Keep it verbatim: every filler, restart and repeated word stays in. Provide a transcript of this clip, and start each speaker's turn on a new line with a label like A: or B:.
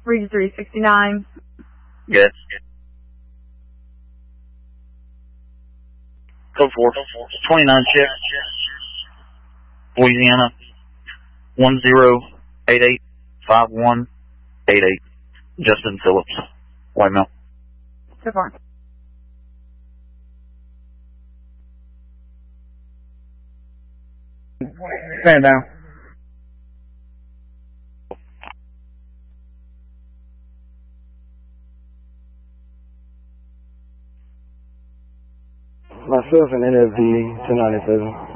A: Region three sixty-nine.
B: Good. Code four. twenty-nine shift. Louisiana. one zero eight eight five one eight eight. Justin Phillips. White male.
A: So far.
C: Stand down. Myself and N F V two ninety-seven.